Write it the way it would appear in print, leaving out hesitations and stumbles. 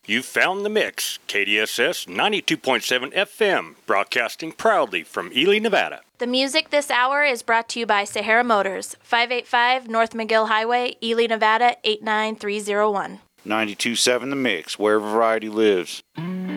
You've found the mix, KDSS 92.7 FM, broadcasting proudly from Ely, Nevada. The music this hour is brought to you by Sahara Motors, 585 North McGill Highway, Ely, Nevada, 89301. 92.7 The Mix, where variety lives.